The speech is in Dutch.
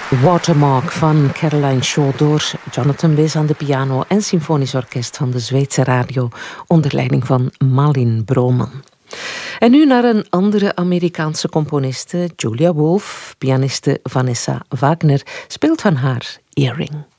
Watermark van Caroline Shaw door Jonathan Wiss aan de piano en symfonisch orkest van de Zweedse radio onder leiding van Malin Broman. En nu naar een andere Amerikaanse componiste, Julia Wolf. Pianiste Vanessa Wagner speelt van haar Earring.